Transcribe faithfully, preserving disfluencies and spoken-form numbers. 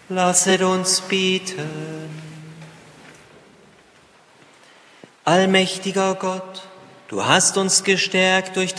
Lasset uns beten. Allmächtiger Gott, du hast uns gestärkt durch